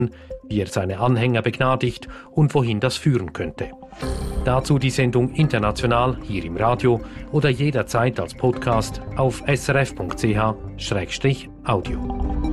wie er seine Anhänger begnadigt und wohin das führen könnte. Dazu die Sendung international hier im Radio oder jederzeit als Podcast auf srf.ch/audio.